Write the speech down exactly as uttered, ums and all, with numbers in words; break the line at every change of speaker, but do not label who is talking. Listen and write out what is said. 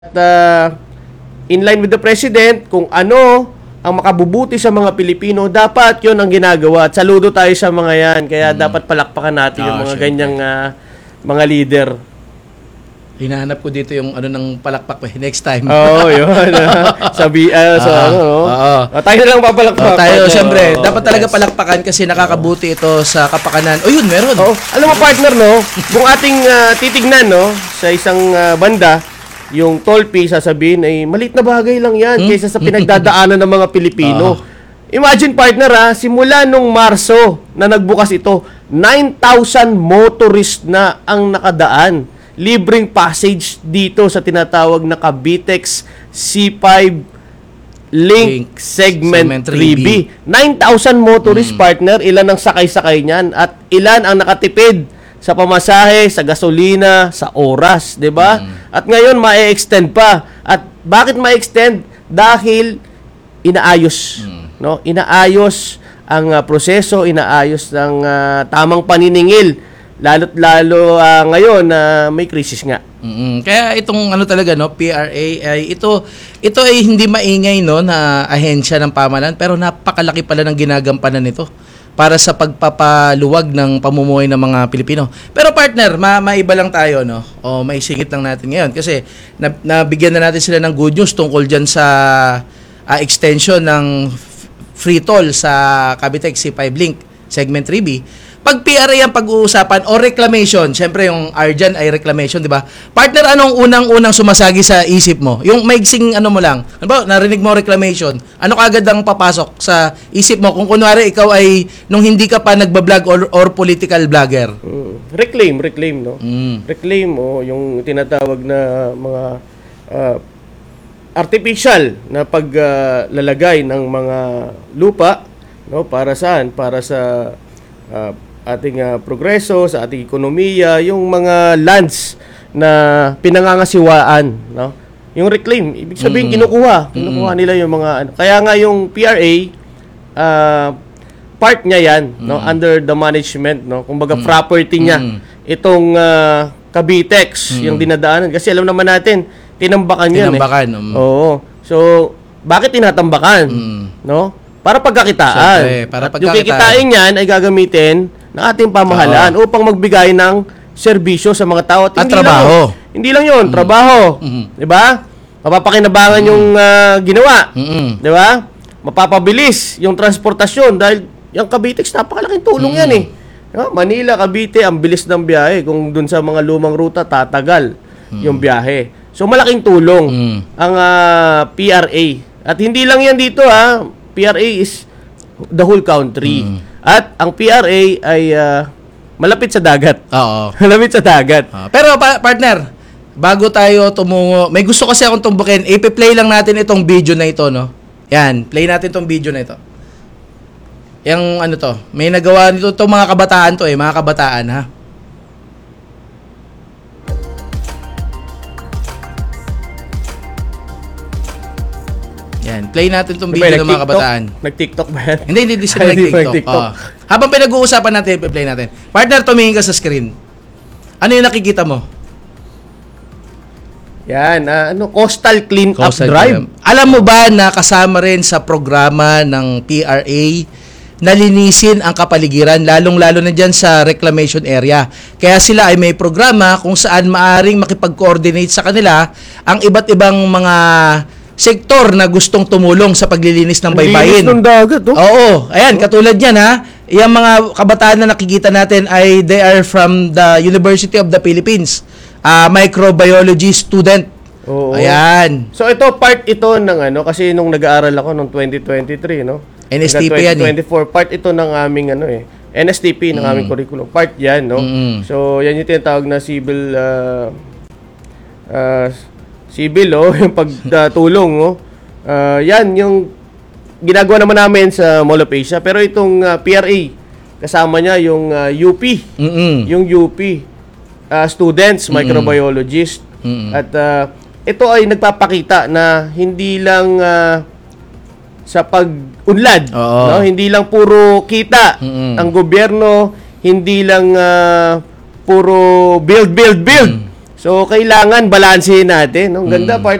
At uh, in line with the President, kung ano ang makabubuti sa mga Pilipino, dapat yon ang ginagawa. At saludo tayo sa mga yan. Kaya mm. dapat palakpakan natin oh, yung mga syempre. ganyang uh, mga leader.
Hinahanap ko dito yung ano ng palakpak next time.
Oo, oh, yun. Sabi, uh, so, uh, ano, no? Uh, uh, tayo na lang papalakpak.
Uh, tayo, uh, siyempre. Uh, dapat talaga yes. palakpakan kasi nakakabuti ito sa kapakanan. O oh, yun, meron.
Oh, alam mo, partner, no? Kung ating uh, titignan, no? Sa isang uh, banda, yung toll fee, sasabihin, ay maliit na bagay lang yan hmm? kaysa sa pinagdadaanan ng mga Pilipino. Uh. Imagine, partner, ha, simula nung Marso na nagbukas ito, nine thousand motorists na ang nakadaan. Libreng passage dito sa tinatawag na Cavitex C five Link, Link Segment, Segment three B. nine thousand motorists, mm. partner, ilan ang sakay-sakay niyan at ilan ang nakatipid sa pamasahe, sa gasolina, sa oras, 'di ba? Mm. At ngayon ma-extend pa. At bakit ma-extend? Dahil inaayos, mm. no? Inaayos ang uh, proseso, inaayos ng uh, tamang paniningil. Lalo't lalo uh, ngayon na uh, may crisis nga.
Mm-hmm. Kaya itong ano talaga no, P R A ay ito ito ay hindi maingay no na ahensya ng pamahalaan pero napakalaki pala ng ginagampanan nito para sa pagpapaluwag ng pamumuhay ng mga Pilipino. Pero partner, ma maiba lang tayo no. O maisingit lang natin ngayon kasi na, nabigyan na natin sila ng good news tungkol diyan sa uh, extension ng free toll sa Cavitex C five Link Segment three B. Pag P R A ang pag-uusapan o reclamation, syempre yung R dyan ay reclamation, di ba? Partner, anong unang-unang sumasagi sa isip mo? Yung maigsing ano mo lang, ano ba, narinig mo reclamation, ano kaagad ang papasok sa isip mo kung kunwari ikaw ay, nung hindi ka pa nagbablog or, or political blogger?
Mm. Reclaim, reclaim, no?
Mm.
Reclaim, o yung tinatawag na mga uh, artificial na paglalagay uh, ng mga lupa, no? Para saan? Para sa uh, ating uh, progreso, sa ating ekonomiya, yung mga lands na pinangangasiwaan, no? Yung reclaim, ibig sabihin mm-hmm. kinukuha, kinukuha mm-hmm. nila yung mga ano. Kaya nga yung P R A uh, part niya 'yan, mm-hmm. no, under the management, no. Kumbaga mm-hmm. property niya mm-hmm. itong uh, Cavitex, mm-hmm. yung dinadaanan kasi alam naman natin tinambakan 'yan.
Tinambakan.
Eh. Um. Oo. So, bakit tinatambakan? Mm-hmm. No? Para pagkakitaan.
Siyempre, para
At yung kikitain niyan ay gagamitin ng ating pamahalaan Oo. upang magbigay ng serbisyo sa mga tao. At,
At
hindi
trabaho.
Lang, hindi lang yun, mm. trabaho. Mm-hmm. Diba? Mapapakinabangan mm. yung uh, ginawa. Mm-hmm. Diba? Mapapabilis yung transportasyon dahil yung Cavitex, napakalaking tulong mm-hmm. yan eh. Diba? Manila, Cavite, ang bilis ng biyahe. Kung dun sa mga lumang ruta, tatagal mm-hmm. yung biyahe. So, malaking tulong mm-hmm. ang uh, P R A. At hindi lang yan dito ha. P R A is the whole country. Mm. At ang P R A ay uh, malapit sa dagat.
Oo.
Malapit sa dagat.
Uh, pero pa- partner, bago tayo tumungo, may gusto kasi akong tumbukin. I-play lang natin itong video na ito, no? Yan, play natin itong video na ito. Yang ano to, may nagawa nito itong mga kabataan to eh, mga kabataan ha. Yan, play natin itong video ng mga kabataan.
Nag-TikTok ba yan?
Hindi, hindi, hindi sila nag-TikTok. Oh. Habang pinag-uusapan natin, play natin. Partner, tumingin ka sa screen. Ano yung nakikita mo?
Yan, uh, ano, Coastal Clean Up Drive.
Clean. Alam mo ba na kasama rin sa programa ng P R A na linisin ang kapaligiran, lalong-lalo na dyan sa reclamation area. Kaya sila ay may programa kung saan maaring makipag-coordinate sa kanila ang iba't ibang mga sektor na gustong tumulong sa paglilinis ng baybayin.
Linis ng dagat, oh.
Oo. Ayan, katulad yan, ha. Yung mga kabataan na nakikita natin ay they are from the University of the Philippines. Uh, microbiology student.
Oo.
Ayan.
So, ito, part ito ng ano, kasi nung nag-aaral ako noong twenty twenty-three, no?
N S T P yan,
eh. twenty twenty-four, part ito ng aming, ano eh, N S T P, ng mm. aming curriculum. Part yan, no? Mm. So, yan yung tinatawag na civil, uh, uh, civil, oh, yung pagtulong, oh. Uh, yan, yung ginagawa naman namin sa Mall of Asia. Pero itong uh, P R A, kasama niya yung uh, U P. Mm-mm. Yung U P. Uh, students, microbiologist. Mm-mm. At uh, ito ay nagpapakita na hindi lang uh, sa pag-unlad. No? Hindi lang puro kita Mm-mm. ang gobyerno. Hindi lang uh, puro build, build, build. Mm. So, kailangan balansehin natin. No? Ang ganda,